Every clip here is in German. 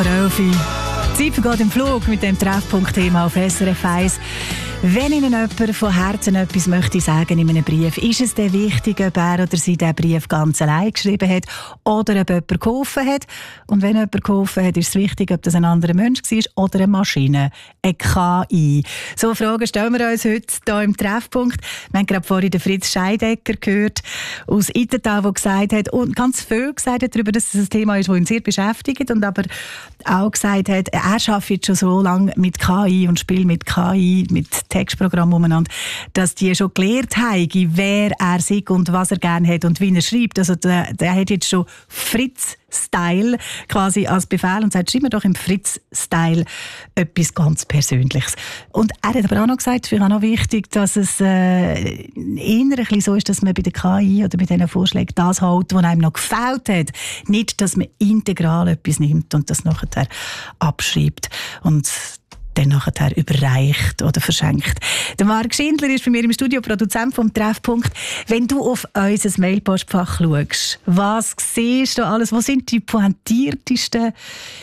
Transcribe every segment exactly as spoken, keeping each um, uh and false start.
vor elf Uhr. Die Zeit vergeht im Flug mit dem Treffpunkt-Thema auf S R F eins. Wenn Ihnen jemand von Herzen etwas möchte sagen in einem Brief, ist es dann wichtig, ob er oder sie diesen Brief ganz allein geschrieben hat oder ob jemand geholfen hat. Und wenn jemand geholfen hat, ist es wichtig, ob das ein anderer Mensch war oder eine Maschine, eine K I. So Fragen stellen wir uns heute hier im Treffpunkt. Wir haben gerade vorhin den Fritz Scheidecker gehört aus Itental, der gesagt hat, und ganz viel gesagt hat darüber, dass es ein Thema ist, das ihn sehr beschäftigt, und aber auch gesagt hat, er arbeitet schon so lange mit K I und spielt mit K I, mit Textprogramm umeinander, dass die schon gelernt haben, wer er ist und was er gerne hat und wie er schreibt. Also der, der hat jetzt schon Fritz-Style quasi als Befehl und sagt, schreib mir doch im Fritz-Style etwas ganz Persönliches. Und er hat aber auch noch gesagt, für mich auch noch wichtig, dass es äh, eher ein bisschen so ist, dass man bei der K I oder bei diesen Vorschlägen das hält, was einem noch gefällt hat. Nicht, dass man integral etwas nimmt und das nachher abschreibt und dann nachher überreicht oder verschenkt. Der Marc Schindler ist bei mir im Studio, Produzent vom Treffpunkt. Wenn du auf unser Mailpostfach schaust, was siehst du alles? Was sind die pointiertesten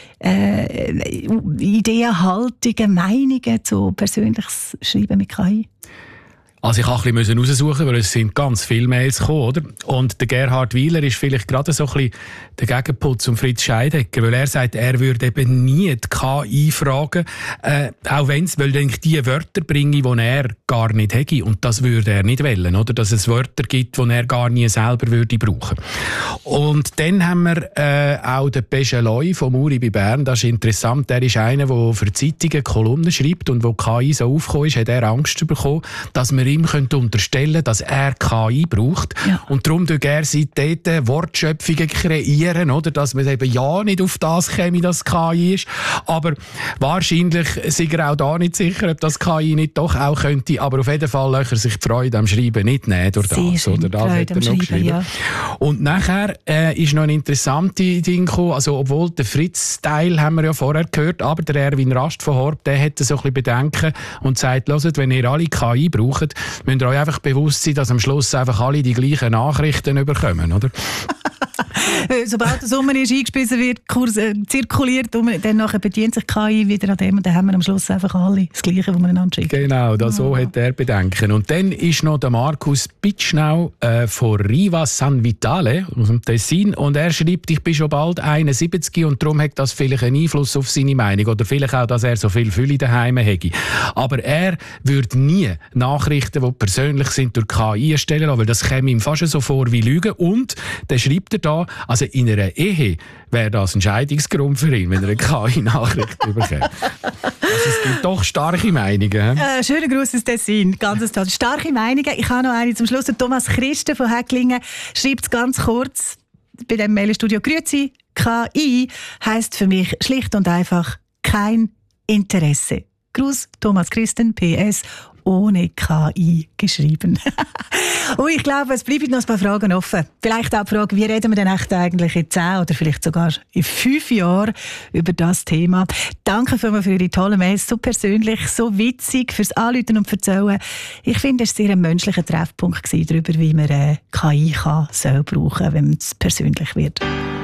äh, Ideen, Haltungen, Meinungen zu persönliches Schreiben mit K I? Also ich musste ein bisschen raussuchen, weil es sind ganz viele Mails gekommen, oder? Und der Gerhard Wieler ist vielleicht gerade so ein bisschen der Gegenpol zum Fritz Scheidecker, weil er sagt, er würde eben nie die K I fragen, äh, auch wenn es, weil ich die Wörter bringe, die er gar nicht hätte, und das würde er nicht wollen, oder? Dass es Wörter gibt, die er gar nie selber würde brauchen. Und dann haben wir äh, auch den Pescheloy vom Uri bei Bern, das ist interessant, der ist einer, der für Zeitungen Kolumnen schreibt, und wo K I so aufgekommen ist, hat er Angst bekommen, dass wir ihm könnte unterstellen, dass er K I braucht. Ja. Und darum tut er seitdem Wortschöpfungen kreieren, oder? Dass man eben ja nicht auf das käme, dass K I ist. Aber wahrscheinlich sind er auch da nicht sicher, ob das K I nicht doch auch könnte. Aber auf jeden Fall löcher sich die Freude am Schreiben nicht nehmen durch das. Oder das hat er noch geschrieben. Ja. Und nachher äh, ist noch ein interessantes Ding gekommen. Also, obwohl der Fritz-Style haben wir ja vorher gehört, aber der Erwin Rast von Horb, der hätte so ein bisschen Bedenken und sagt, hört, wenn ihr alle K I braucht, müsst ihr euch einfach bewusst sein, dass am Schluss einfach alle die gleichen Nachrichten bekommen, oder? Sobald der Sommer ist eingespissen wird, Kurs, äh, zirkuliert, und dann nachher bedient sich K I wieder an dem, und dann haben wir am Schluss einfach alle das Gleiche, was wir einander schicken. Genau, das, so oh. hat er Bedenken. Und dann ist noch der Markus Pitschnau äh, von Riva San Vitale aus dem Tessin, und er schreibt, ich bin schon bald einundsiebzig und darum hat das vielleicht einen Einfluss auf seine Meinung, oder vielleicht auch, dass er so viel Fülle daheim hätte. Aber er würde nie Nachrichten, die persönlich sind, durch K I erstellen lassen, weil das käme ihm fast so vor wie Lügen. Und dann schreibt er da, also in einer Ehe wäre das ein Scheidungsgrund für ihn, wenn er eine K I-Nachricht bekommt. Also es gibt doch starke Meinungen. Äh, schöner Gruß aus Tessin, ganz toll. Starke Meinungen. Ich habe noch eine zum Schluss. Thomas Christen von Häcklingen schreibt es ganz kurz bei dem Mailstudio. Grüezi, K I heisst für mich schlicht und einfach kein Interesse. Gruß, Thomas Christen, P S ohne K I geschrieben. Und ich glaube, es bleiben noch ein paar Fragen offen. Vielleicht auch die Frage, wie reden wir denn echt eigentlich in zehn oder vielleicht sogar in fünf Jahren über das Thema. Danke für Ihre tollen Mails, so persönlich, so witzig, fürs Anrufen und Erzählen. Ich finde, es war sehr ein menschlicher Treffpunkt darüber, wie man K I kann, soll brauchen, wenn es persönlich wird.